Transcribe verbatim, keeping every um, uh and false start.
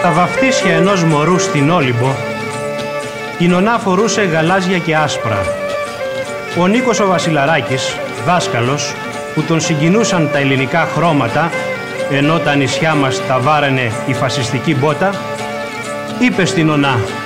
Στα βαφτίσια ενός μωρού στην Όλυμπο, η νονά φορούσε γαλάζια και άσπρα. Ο Νίκος ο Βασιλαράκης, δάσκαλος, που τον συγκινούσαν τα ελληνικά χρώματα, ενώ τα νησιά μας τα βάρανε η φασιστική μπότα, είπε στην νονά: